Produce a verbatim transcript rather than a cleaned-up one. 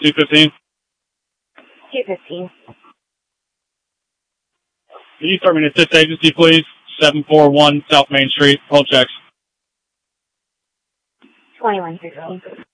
two fifteen. two fifteen. Can you start me an assist agency, please? seven four one South Main Street. Hold checks. twenty-one fifteen.